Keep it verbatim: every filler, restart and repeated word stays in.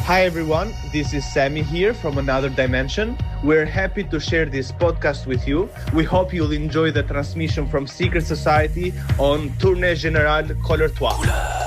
Hi everyone, this is Sammy here from Another Dimension. We're happy to share this podcast with you. We hope you'll enjoy the transmission from Secret Society on Tournée Générale Couleur Trois.